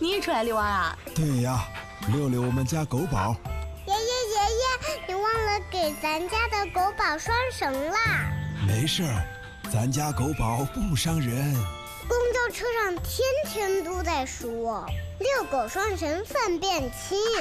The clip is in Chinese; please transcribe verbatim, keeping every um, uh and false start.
你也出来遛弯啊？ 对呀，遛遛我们家狗宝。 爷爷爷爷，你忘了给咱家的狗宝拴绳啦。 没事儿，咱家狗宝不伤人。 公交车上天天都在说遛狗拴绳粪便轻。